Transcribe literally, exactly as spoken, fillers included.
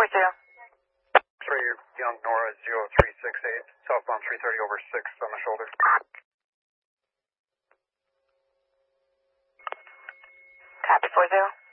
four zero. X-ray, Young Nora zero three six eight, southbound three thirty over six on the shoulder. Copy four zero.